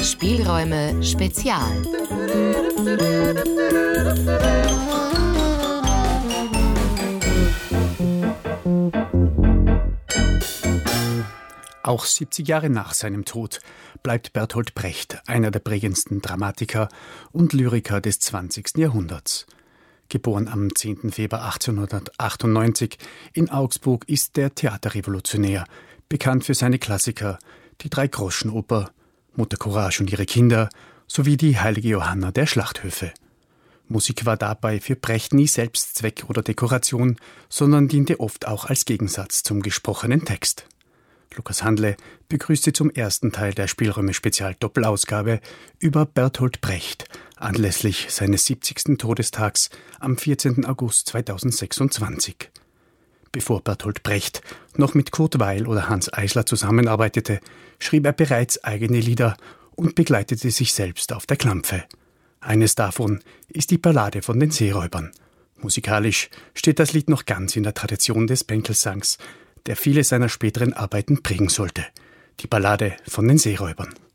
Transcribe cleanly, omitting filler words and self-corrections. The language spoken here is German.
Spielräume Spezial. Auch 70 Jahre nach seinem Tod bleibt Bertolt Brecht einer der prägendsten Dramatiker und Lyriker des 20. Jahrhunderts. Geboren am 10. Februar 1898 in Augsburg, ist der Theaterrevolutionär, bekannt für seine Klassiker, die Dreigroschenoper, Mutter Courage und ihre Kinder sowie die Heilige Johanna der Schlachthöfe. Musik war dabei für Brecht nie Selbstzweck oder Dekoration, sondern diente oft auch als Gegensatz zum gesprochenen Text. Lukas Handle begrüßt Sie zum ersten Teil der Spielräume-Spezial-Doppelausgabe über Bertolt Brecht anlässlich seines 70. Todestags am 14. August 2026. Bevor Bertolt Brecht noch mit Kurt Weill oder Hanns Eisler zusammenarbeitete, schrieb er bereits eigene Lieder und begleitete sich selbst auf der Klampfe. Eines davon ist die Ballade von den Seeräubern. Musikalisch steht das Lied noch ganz in der Tradition des Bänkelsangs, der viele seiner späteren Arbeiten prägen sollte. Die Ballade von den Seeräubern.